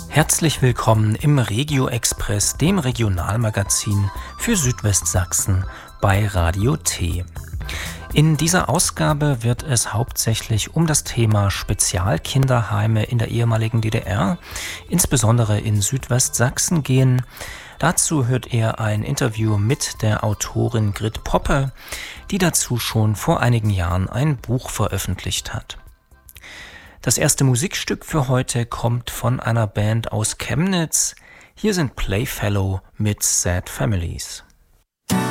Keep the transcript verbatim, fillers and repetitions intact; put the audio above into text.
Herzlich willkommen im Regio Express, dem Regionalmagazin für Südwestsachsen bei Radio T. In dieser Ausgabe wird es hauptsächlich um das Thema Spezialkinderheime in der ehemaligen D D R, insbesondere in Südwestsachsen, gehen. Dazu hört ihr ein Interview mit der Autorin Grit Poppe, die dazu schon vor einigen Jahren ein Buch veröffentlicht hat. Das erste Musikstück für heute kommt von einer Band aus Chemnitz. Hier sind Playfellow mit Sad Families.